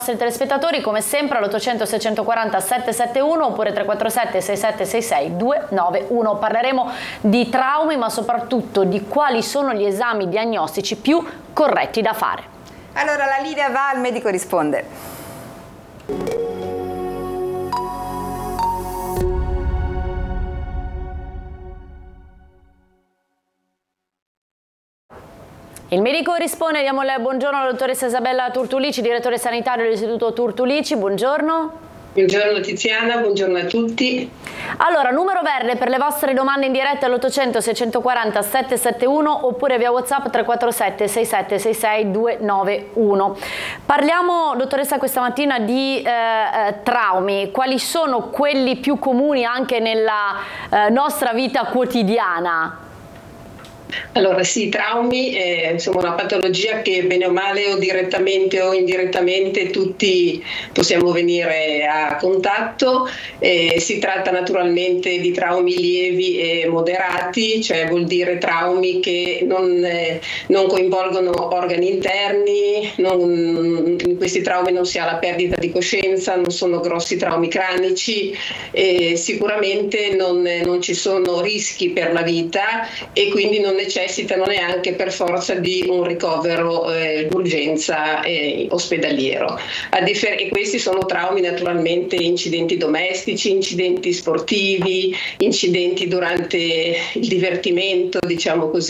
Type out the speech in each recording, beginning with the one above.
Ai telespettatori, come sempre, all'800 640 771 oppure 347 6766 291. Parleremo di traumi, ma soprattutto di quali sono gli esami diagnostici più corretti da fare. Allora la linea va, il medico risponde. Il medico risponde, diamo il buongiorno alla dottoressa Isabella Turtulici, direttore sanitario dell'Istituto Turtulici. Buongiorno. Buongiorno Tiziana, buongiorno a tutti. Allora, numero verde per le vostre domande in diretta all'800 640 771 oppure via WhatsApp 347 6766 291. Parliamo, dottoressa, questa mattina di traumi. Quali sono quelli più comuni anche nella nostra vita quotidiana? Allora sì, i traumi sono una patologia che bene o male o direttamente o indirettamente tutti possiamo venire a contatto. Si tratta naturalmente di traumi lievi e moderati, cioè vuol dire traumi che non coinvolgono organi interni, in questi traumi non si ha la perdita di coscienza, non sono grossi traumi cranici, sicuramente non ci sono rischi per la vita e quindi non necessitano neanche per forza di un ricovero d'urgenza ospedaliero. E questi sono traumi naturalmente incidenti domestici, incidenti sportivi, incidenti durante il divertimento, diciamo così,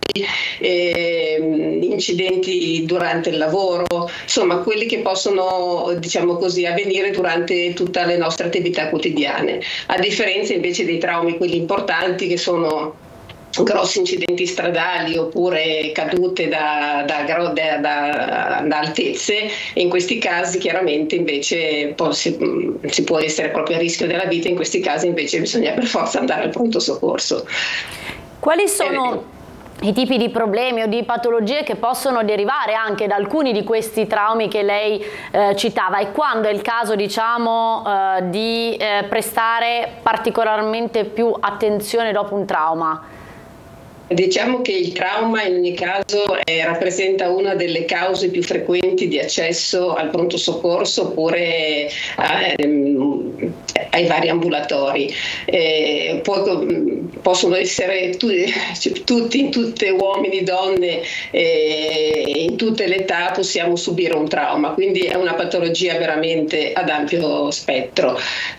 incidenti durante il lavoro, insomma quelli che possono, diciamo così, avvenire durante tutte le nostre attività quotidiane, a differenza invece dei traumi, quelli importanti, che sono grossi incidenti stradali oppure cadute da altezze, e in questi casi chiaramente invece si può essere proprio a rischio della vita. In questi casi invece bisogna per forza andare al pronto soccorso. Quali sono i tipi di problemi o di patologie che possono derivare anche da alcuni di questi traumi che lei citava, e quando è il caso, diciamo, di prestare particolarmente più attenzione dopo un trauma? Diciamo che il trauma in ogni caso rappresenta una delle cause più frequenti di accesso al pronto soccorso oppure ai vari ambulatori. Possono essere tutti, tutte, uomini, donne, in tutte le età possiamo subire un trauma, quindi è una patologia veramente ad ampio spettro.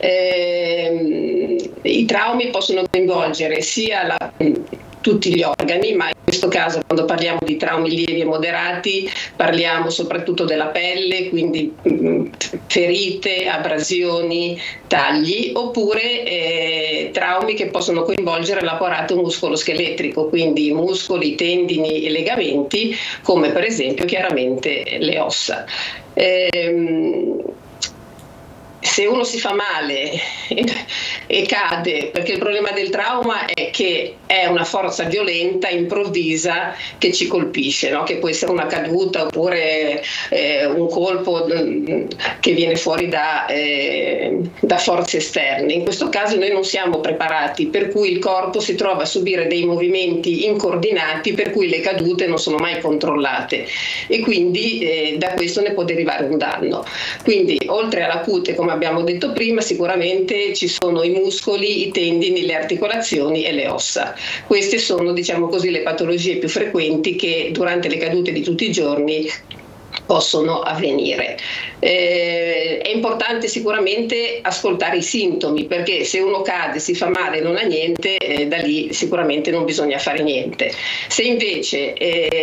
I traumi possono coinvolgere sia tutti gli organi, ma in questo caso quando parliamo di traumi lievi e moderati parliamo soprattutto della pelle, quindi ferite, abrasioni, tagli, oppure traumi che possono coinvolgere l'apparato muscoloscheletrico, quindi muscoli, tendini e legamenti, come per esempio chiaramente le ossa. Se uno si fa male e cade, perché il problema del trauma è che è una forza violenta, improvvisa, che ci colpisce, no? Che può essere una caduta oppure un colpo che viene fuori da forze esterne. In questo caso noi non siamo preparati, per cui il corpo si trova a subire dei movimenti incoordinati, per cui le cadute non sono mai controllate e quindi da questo ne può derivare un danno. Quindi oltre alla cute, come abbiamo detto prima, sicuramente ci sono i muscoli, i tendini, le articolazioni e le ossa. Queste sono, diciamo così, le patologie più frequenti che durante le cadute di tutti i giorni possono avvenire. È importante sicuramente ascoltare i sintomi, perché se uno cade, si fa male e non ha niente, da lì sicuramente non bisogna fare niente. Se invece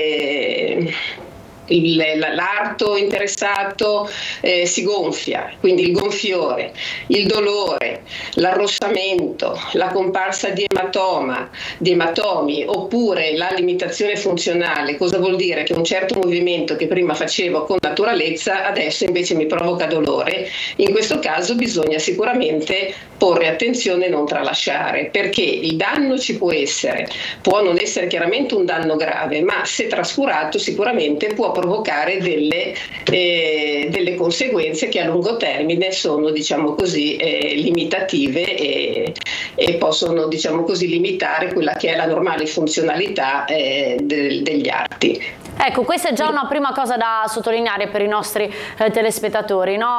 l'arto interessato si gonfia, quindi il gonfiore, il dolore, l'arrossamento, la comparsa di ematomi oppure la limitazione funzionale. Cosa vuol dire? Che un certo movimento che prima facevo con naturalezza adesso invece mi provoca dolore. In questo caso bisogna sicuramente porre attenzione e non tralasciare, perché il danno ci può non essere chiaramente un danno grave, ma se trascurato sicuramente può provocare delle conseguenze che a lungo termine sono, diciamo così, limitative e possono, diciamo così, limitare quella che è la normale funzionalità degli arti. Ecco, questa è già una prima cosa da sottolineare per i nostri telespettatori, no?